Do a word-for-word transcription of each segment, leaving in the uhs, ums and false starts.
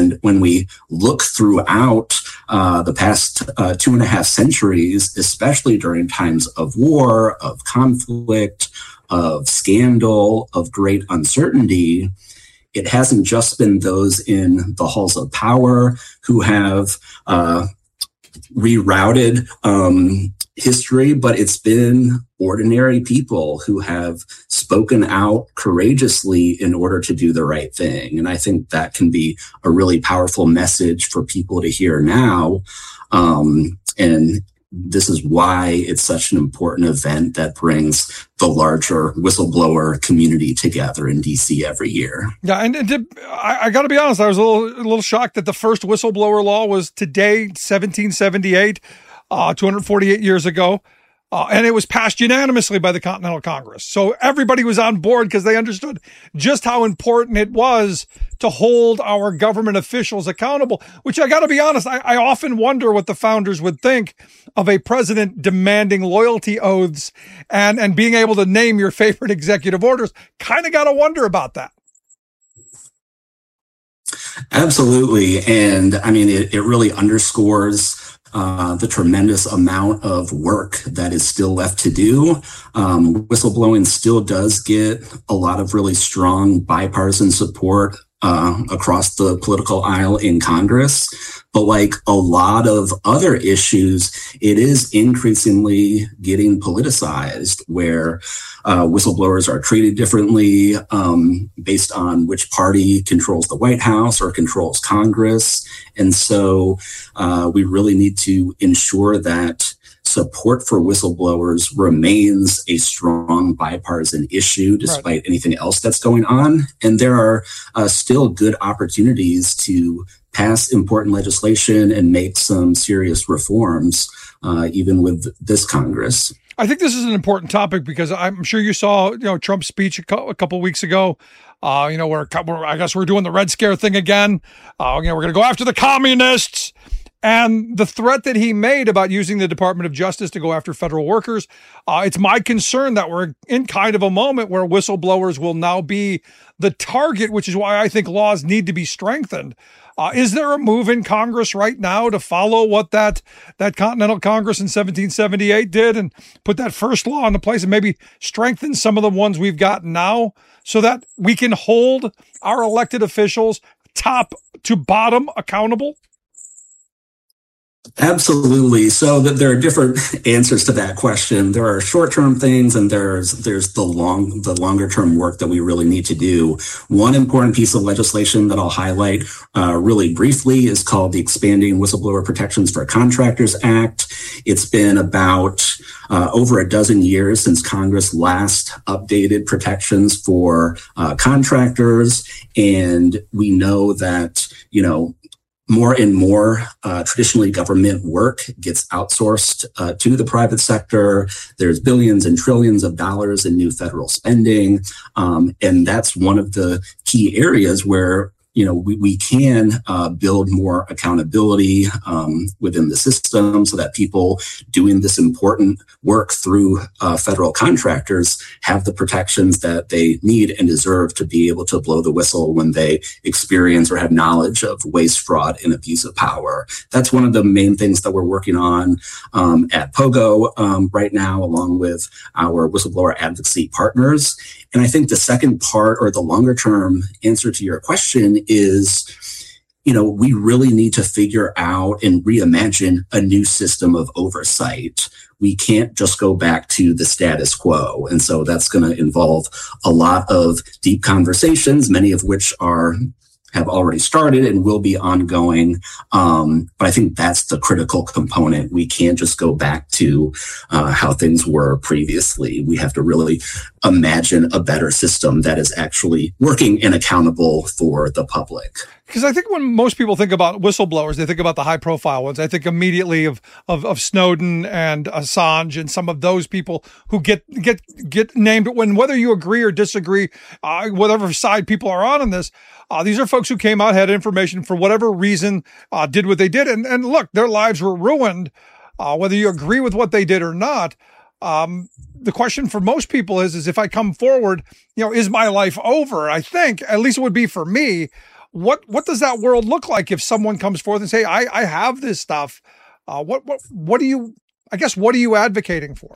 And when we look throughout uh, the past uh, two and a half centuries, especially during times of war, of conflict, of scandal, of great uncertainty, it hasn't just been those in the halls of power who have uh, rerouted um, history, but it's been ordinary people who have spoken out courageously in order to do the right thing. And I think that can be a really powerful message for people to hear now. Um, and this is why it's such an important event that brings the larger whistleblower community together in D C every year. Yeah, and, and to, I, I got to be honest, I was a little, a little shocked that the first whistleblower law was today, seventeen seventy-eight, uh, two hundred forty-eight years ago. Uh, and it was passed unanimously by the Continental Congress. So everybody was on board because they understood just how important it was to hold our government officials accountable, which I got to be honest, I, I often wonder what the founders would think of a president demanding loyalty oaths and, and being able to name your favorite executive orders. Kind of got to wonder about that. Absolutely. And I mean, it, it really underscores Uh, the tremendous amount of work that is still left to do. Um, whistleblowing still does get a lot of really strong bipartisan support uh, across the political aisle in Congress. But like a lot of other issues, it is increasingly getting politicized, where uh, whistleblowers are treated differently um, based on which party controls the White House or controls Congress. And so uh, we really need to ensure that support for whistleblowers remains a strong bipartisan issue despite right. anything else that's going on. And there are uh, still good opportunities to pass important legislation and make some serious reforms, uh, even with this Congress. I think this is an important topic because I'm sure you saw, you know, Trump's speech a, co- a couple of weeks ago. Uh, you know, where we're, I guess we're doing the Red Scare thing again. Uh, you know, we're going to go after the communists. And the threat that he made about using the Department of Justice to go after federal workers, uh, it's my concern that we're in kind of a moment where whistleblowers will now be the target, which is why I think laws need to be strengthened. Uh, is there a move in Congress right now to follow what that that Continental Congress in seventeen seventy-eight did and put that first law into place and maybe strengthen some of the ones we've got now so that we can hold our elected officials top to bottom accountable? Absolutely. So that there are different answers to that question. There are short-term things, and there's there's the long the longer-term work that we really need to do. One important piece of legislation that I'll highlight uh, really briefly is called the Expanding Whistleblower Protections for Contractors Act. It's been about uh, over a dozen years since Congress last updated protections for uh, contractors, and we know that, you know, more and more uh, traditionally government work gets outsourced uh, to the private sector. There's billions and trillions of dollars in new federal spending. Um, and that's one of the key areas where, you know, we, we can uh, build more accountability um, within the system so that people doing this important work through uh, federal contractors have the protections that they need and deserve to be able to blow the whistle when they experience or have knowledge of waste, fraud, and abuse of power. That's one of the main things that we're working on um, at POGO um, right now, along with our whistleblower advocacy partners. And I think the second part, or the longer term answer to your question, is, you know, we really need to figure out and reimagine a new system of oversight. We can't just go back to the status quo. And so that's going to involve a lot of deep conversations, many of which are have already started and will be ongoing. Um, but I think that's the critical component. We can't just go back to uh, how things were previously. We have to really imagine a better system that is actually working and accountable for the public. Because I think when most people think about whistleblowers, they think about the high profile ones. I think immediately of, of, of Snowden and Assange and some of those people who get, get, get named when, whether you agree or disagree, uh, whatever side people are on in this, uh, these are folks who came out, had information for whatever reason, uh, did what they did. And, and look, their lives were ruined, uh, whether you agree with what they did or not. Um, the question for most people is, is if I come forward, you know, is my life over? I think at least it would be for me. What what does that world look like if someone comes forth and say, I, I have this stuff? Uh, what what what do you, I guess, what are you advocating for?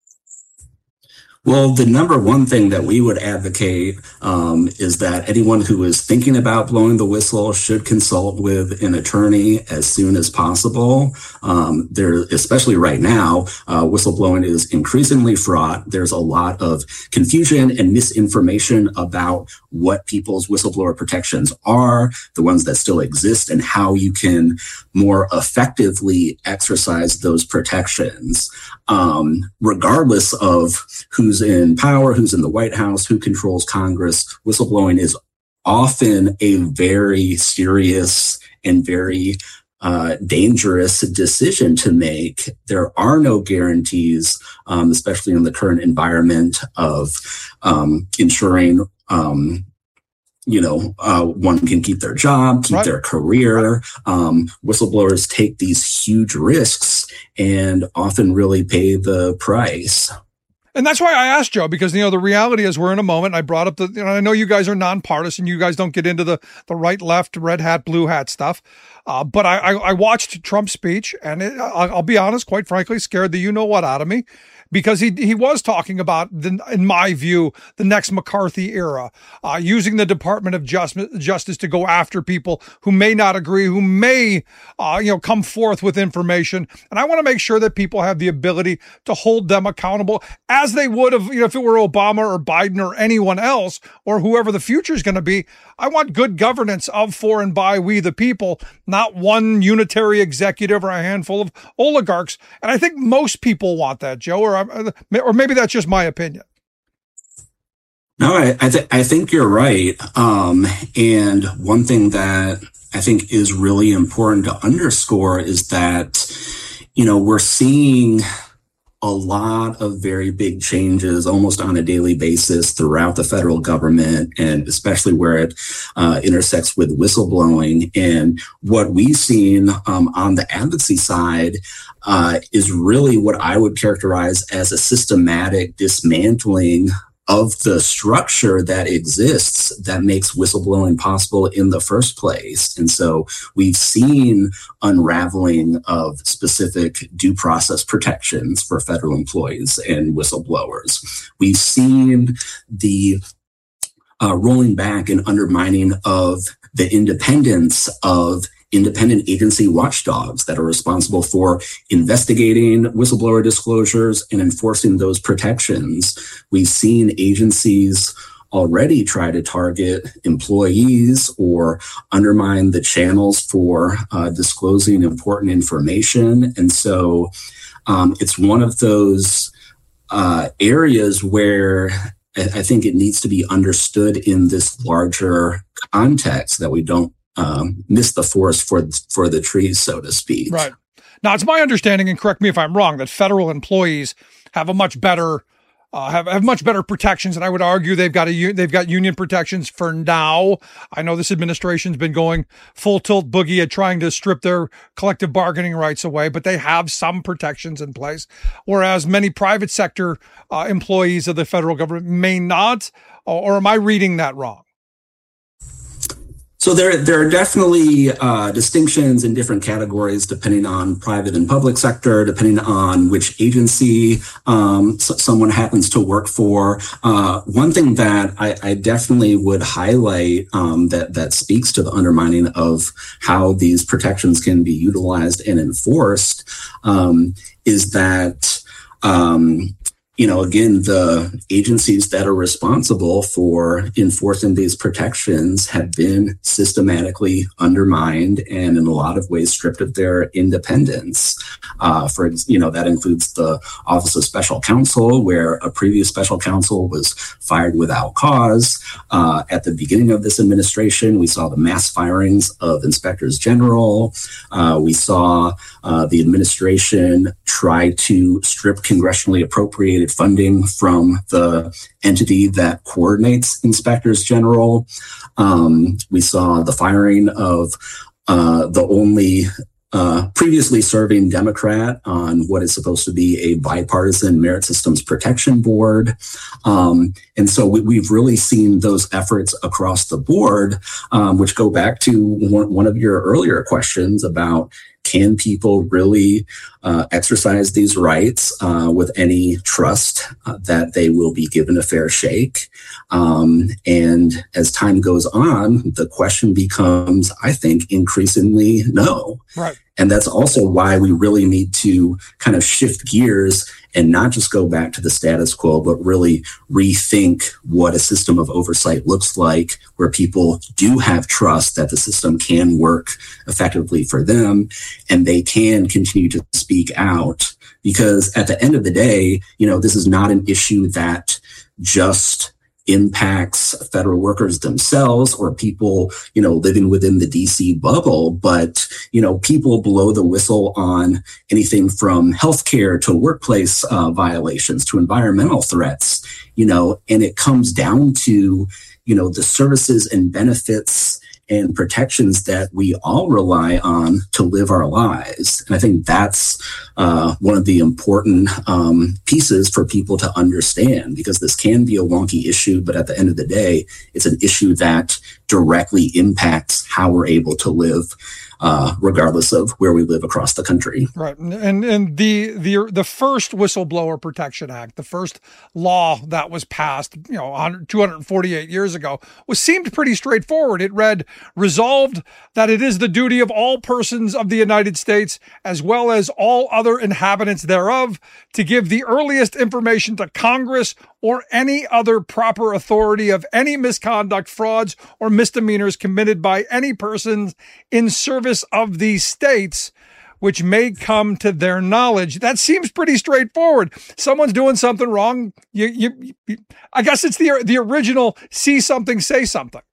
Well, the number one thing that we would advocate um, is that anyone who is thinking about blowing the whistle should consult with an attorney as soon as possible. Um, there, especially right now, uh, whistleblowing is increasingly fraught. There's a lot of confusion and misinformation about what people's whistleblower protections are, the ones that still exist, and how you can more effectively exercise those protections, um, regardless of who's in power, who's in the White House, who controls Congress. Whistleblowing is often a very serious and very uh, dangerous decision to make. There are no guarantees, um, especially in the current environment of um, ensuring um, you know, uh, one can keep their job, keep right. their career. Um, whistleblowers take these huge risks and often really pay the price. And that's why I asked Joe, because, you know, the reality is we're in a moment. I brought up the, you know, I know you guys are nonpartisan. You guys don't get into the, the right, left, red hat, blue hat stuff. Uh, but I, I, I watched Trump's speech, and it, I'll, I'll be honest, quite frankly, scared the you know what out of me. Because he he was talking about, the, in my view, the next McCarthy era, uh, using the Department of Just, Justice to go after people who may not agree, who may, uh, you know, come forth with information. And I want to make sure that people have the ability to hold them accountable as they would have, you know, if it were Obama or Biden or anyone else, or whoever the future is going to be. I want good governance of, for, and by we the people, not one unitary executive or a handful of oligarchs. And I think most people want that, Joe, or or maybe that's just my opinion. No, I I, th- I think you're right. Um, and one thing that I think is really important to underscore is that, you know, we're seeing a lot of very big changes almost on a daily basis throughout the federal government, and especially where it uh, intersects with whistleblowing. And what we've seen um, on the advocacy side uh, is really what I would characterize as a systematic dismantling of the structure that exists that makes whistleblowing possible in the first place. And so we've seen unraveling of specific due process protections for federal employees and whistleblowers. We've seen the uh, rolling back and undermining of the independence of independent agency watchdogs that are responsible for investigating whistleblower disclosures and enforcing those protections. We've seen agencies already try to target employees or undermine the channels for uh, disclosing important information. And so um, it's one of those uh, areas where I think it needs to be understood in this larger context, that we don't Um, miss the forest for for the trees, so to speak. Right. Now, it's my understanding, and correct me if I'm wrong, that federal employees have a much better uh, have have much better protections, and I would argue they've got a they've got union protections for now. I know this administration's been going full tilt boogie at trying to strip their collective bargaining rights away, but they have some protections in place, whereas many private sector uh, employees of the federal government may not. Or, or am I reading that wrong? So there, there are definitely uh, distinctions in different categories depending on private and public sector, depending on which agency um, so someone happens to work for. Uh, one thing that I, I definitely would highlight um, that that speaks to the undermining of how these protections can be utilized and enforced um, is that um, you know, again, the agencies that are responsible for enforcing these protections have been systematically undermined and in a lot of ways stripped of their independence. Uh, for, you know, that includes the Office of Special Counsel, where a previous special counsel was fired without cause. Uh, at the beginning of this administration, we saw the mass firings of inspectors general. Uh, we saw uh, the administration try to strip congressionally appropriated funding from the entity that coordinates inspectors general. Um, we saw the firing of uh, the only uh, previously serving Democrat on what is supposed to be a bipartisan Merit Systems Protection Board. Um, and so we, we've really seen those efforts across the board, um, which go back to one, one of your earlier questions about, can people really uh, exercise these rights uh, with any trust uh, that they will be given a fair shake? Um, and as time goes on, the question becomes, I think, increasingly no. Right. And that's also why we really need to kind of shift gears and not just go back to the status quo, but really rethink what a system of oversight looks like, where people do have trust that the system can work effectively for them and they can continue to speak out. Because at the end of the day, you know, this is not an issue that just impacts federal workers themselves or people, you know, living within the D C bubble, but, you know, people blow the whistle on anything from healthcare to workplace uh, violations to environmental threats, you know, and it comes down to, you know, the services and benefits and protections that we all rely on to live our lives. And I think that's uh, one of the important um, pieces for people to understand, because this can be a wonky issue, but at the end of the day, it's an issue that directly impacts how we're able to live, uh, regardless of where we live across the country. Right. And and the the the first Whistleblower Protection Act, the first law that was passed, you know, two hundred forty-eight years ago, was seemed pretty straightforward. It read, resolved that it is the duty of all persons of the United States, as well as all other inhabitants thereof, to give the earliest information to Congress or any other proper authority of any misconduct, frauds, or misdemeanors committed by any persons in service of these states, which may come to their knowledge. That seems pretty straightforward. Someone's doing something wrong. You, you, you, I guess it's the the original see something, say something.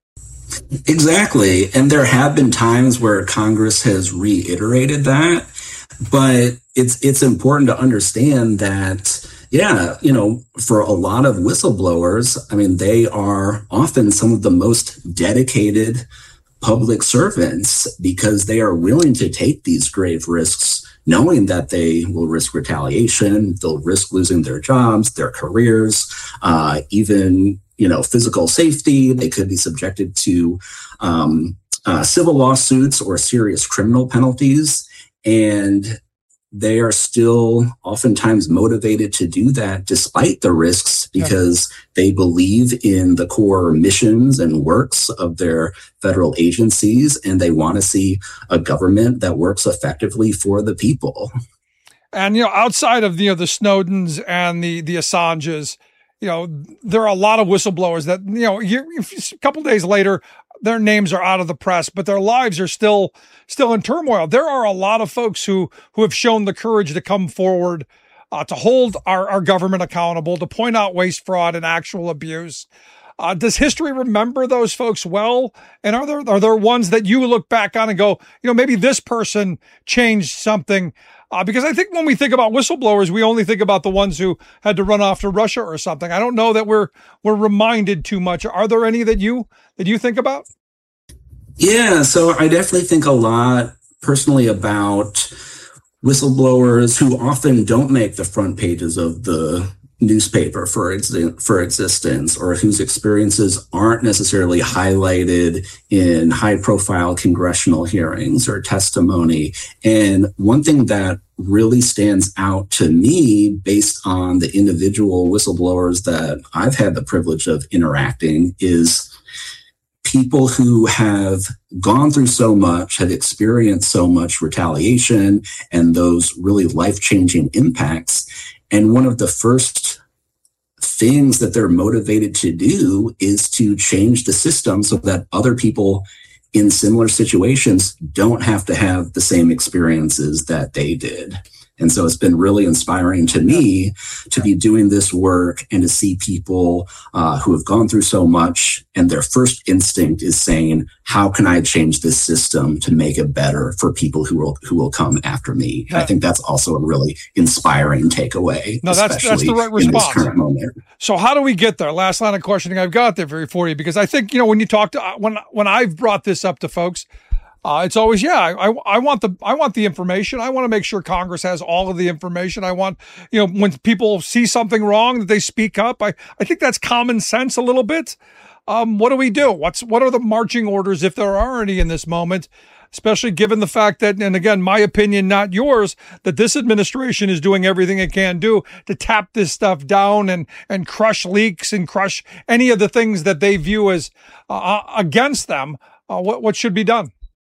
Exactly. And there have been times where Congress has reiterated that, but it's it's important to understand that, yeah, you know, for a lot of whistleblowers, I mean, they are often some of the most dedicated public servants because they are willing to take these grave risks, knowing that they will risk retaliation, they'll risk losing their jobs, their careers, uh, even, you know, physical safety. They could be subjected to um, uh, civil lawsuits or serious criminal penalties. And they are still oftentimes motivated to do that despite the risks, because they believe in the core missions and works of their federal agencies, and they want to see a government that works effectively for the people. And, you know, outside of, you know, the Snowdens and the, the Assanges, you know, there are a lot of whistleblowers that, you know, you, a couple days later, their names are out of the press, but their lives are still still in turmoil. There are a lot of folks who who have shown the courage to come forward, uh, to hold our, our government accountable, to point out waste, fraud, and actual abuse. Uh, does history remember those folks well? And are there are there ones that you look back on and go, you know, maybe this person changed something? Uh, because I think when we think about whistleblowers, we only think about the ones who had to run off to Russia or something. I don't know that we're we're reminded too much. Are there any that you that you think about? Yeah, so I definitely think a lot personally about whistleblowers who often don't make the front pages of the newspaper for ex- for existence, or whose experiences aren't necessarily highlighted in high-profile congressional hearings or testimony. And one thing that really stands out to me based on the individual whistleblowers that I've had the privilege of interacting is people who have gone through so much, have experienced so much retaliation and those really life-changing impacts. And one of the first things that they're motivated to do is to change the system so that other people in similar situations don't have to have the same experiences that they did. And so it's been really inspiring to me to be doing this work and to see people uh, who have gone through so much, and their first instinct is saying, how can I change this system to make it better for people who will who will come after me? Yeah. I think that's also a really inspiring takeaway. No, that's that's the right response. In this current moment. So how do we get there? Last line of questioning I've got there for you, because I think, you know, when you talk to when when I've brought this up to folks, Uh, it's always, yeah, I, I, I want the, I want the information. I want to make sure Congress has all of the information. I want, you know, when people see something wrong, that they speak up. I, I think that's common sense a little bit. Um, what do we do? What's, what are the marching orders, if there are any in this moment? Especially given the fact that, and again, my opinion, not yours, that this administration is doing everything it can do to tap this stuff down and, and crush leaks and crush any of the things that they view as uh, against them. Uh, what, what should be done?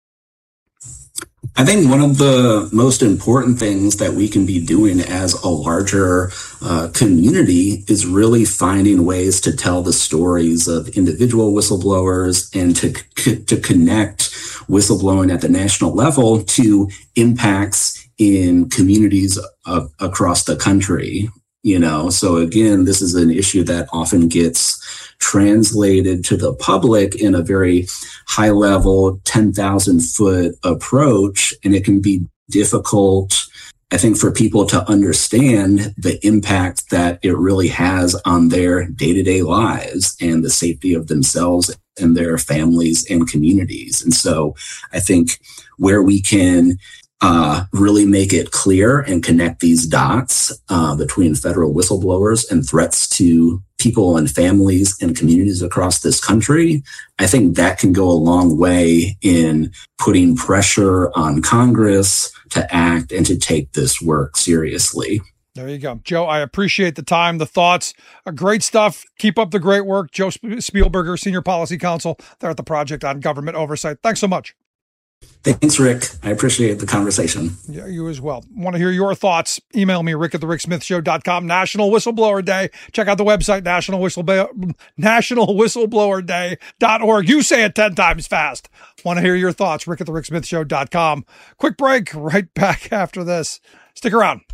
I think one of the most important things that we can be doing as a larger uh, community is really finding ways to tell the stories of individual whistleblowers and to to connect whistleblowing at the national level to impacts in communities uh, across the country. You know, so again, this is an issue that often gets translated to the public in a very high level, ten thousand foot approach. And it can be difficult, I think, for people to understand the impact that it really has on their day-to-day lives and the safety of themselves and their families and communities. And so I think where we can Uh, really make it clear and connect these dots uh, between federal whistleblowers and threats to people and families and communities across this country, I think that can go a long way in putting pressure on Congress to act and to take this work seriously. There you go. Joe, I appreciate the time, the thoughts. Uh, great stuff. Keep up the great work. Joe Spielberger, Senior Policy Counsel there at the Project on Government Oversight. Thanks so much. Thanks, Rick. I appreciate the conversation. Yeah, you as well. Want to hear your thoughts? Email me, rick at the rick smith show dot com. National Whistleblower Day. Check out the website, National Whistleblower, national whistleblower day dot org. You say it ten times fast. Want to hear your thoughts? rick at the rick smith show dot com. Quick break. Right back after this. Stick around.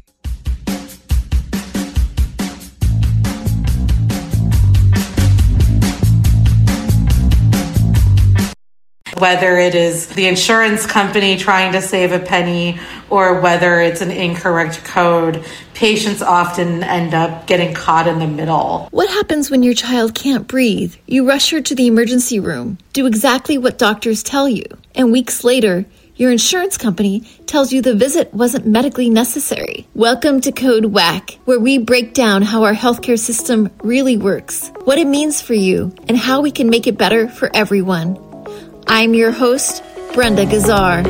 Whether it is the insurance company trying to save a penny or whether it's an incorrect code, patients often end up getting caught in the middle. What happens when your child can't breathe? You rush her to the emergency room, do exactly what doctors tell you, and weeks later, your insurance company tells you the visit wasn't medically necessary. Welcome to Code W A C, where we break down how our healthcare system really works, what it means for you, and how we can make it better for everyone. I'm your host, Brenda Gazzar.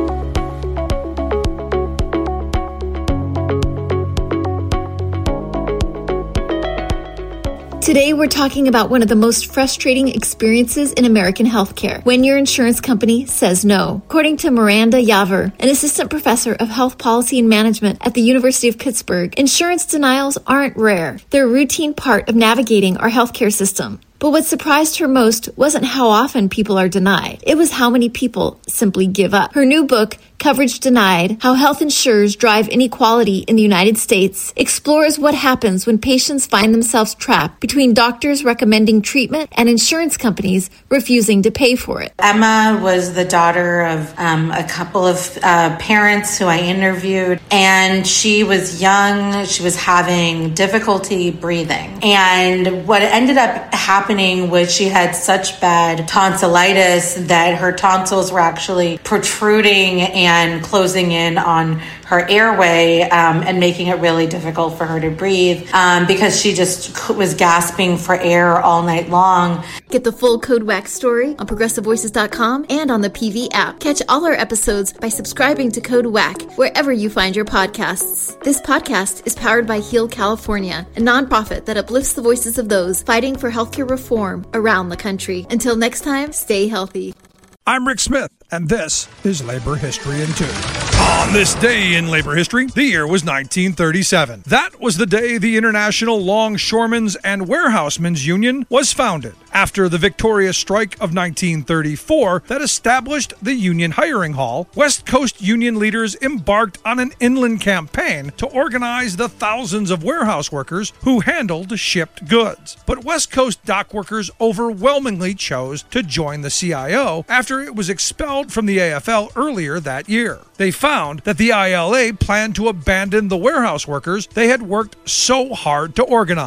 Today, we're talking about one of the most frustrating experiences in American healthcare, when your insurance company says no. According to Miranda Yaver, an assistant professor of health policy and management at the University of Pittsburgh, insurance denials aren't rare. They're a routine part of navigating our healthcare system. But what surprised her most wasn't how often people are denied. It was how many people simply give up. Her new book, Coverage Denied: How Health Insurers Drive Inequality in the United States, explores what happens when patients find themselves trapped between doctors recommending treatment and insurance companies refusing to pay for it. Emma was the daughter of um, a couple of uh, parents who I interviewed, and she was young. She was having difficulty breathing. And what ended up happening was she had such bad tonsillitis that her tonsils were actually protruding and closing in on her airway um, and making it really difficult for her to breathe um, because she just was gasping for air all night long. Get the full Code W A C story on progressive voices dot com and on the P V app. Catch all our episodes by subscribing to Code W A C wherever you find your podcasts. This podcast is powered by Heal California, a nonprofit that uplifts the voices of those fighting for healthcare reform around the country. Until next time, stay healthy. I'm Rick Smith, and this is Labor History in Two. On this day in labor history, the year was nineteen thirty-seven. That was the day the International Longshoremen's and Warehousemen's Union was founded, after the victorious strike of nineteen thirty-four that established the Union Hiring Hall. West Coast Union leaders embarked on an inland campaign to organize the thousands of warehouse workers who handled shipped goods. But West Coast dock workers overwhelmingly chose to join the C I O after it was expelled from the A F L earlier that year. They found that the I L A planned to abandon the warehouse workers they had worked so hard to organize.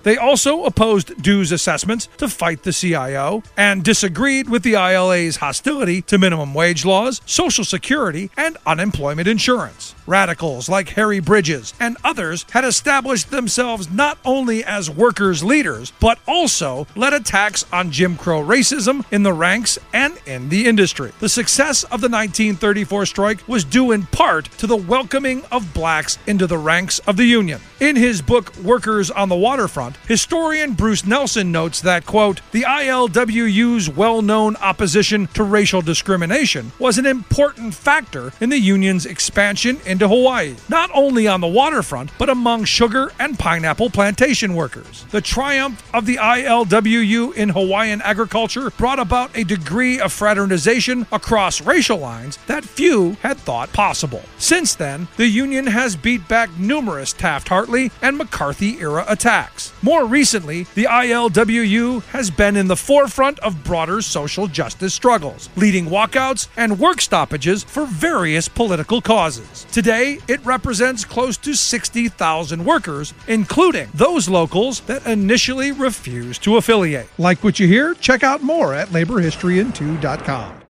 They also opposed dues assessments to fight the C I O and disagreed with the I L A's hostility to minimum wage laws, Social Security, and unemployment insurance. Radicals like Harry Bridges and others had established themselves not only as workers' leaders, but also led attacks on Jim Crow racism in the ranks and in the industry. The success of the nineteen thirty-four strike was due in part to the welcoming of blacks into the ranks of the Union. In his book, Workers on the Waterfront, historian Bruce Nelson notes that, quote, the I L W U's well-known opposition to racial discrimination was an important factor in the Union's expansion into Hawaii, not only on the waterfront, but among sugar and pineapple plantation workers. The triumph of the I L W U in Hawaiian agriculture brought about a degree of fraternization across racial lines that few had thought possible. Since then, the Union has beat back numerous Taft-Hartley and McCarthy-era attacks. More recently, the I L W U has been in the forefront of broader social justice struggles, leading walkouts and work stoppages for various political causes. Today, it represents close to sixty thousand workers, including those locals that initially refused to affiliate. Like what you hear? Check out more at labor history in two dot com.